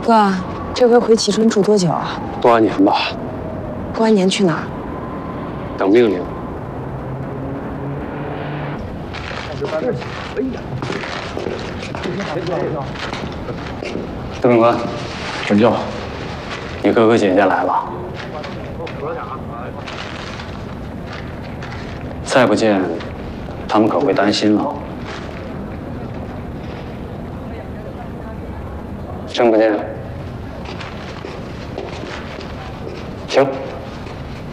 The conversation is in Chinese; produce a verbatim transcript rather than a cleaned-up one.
哥，这回回启春住多久啊？ 过完年吧。 过完年去哪儿？ 等命令。司令官， 准教。 你哥哥姐姐来了。再不见，他们可会担心了。真不见。行。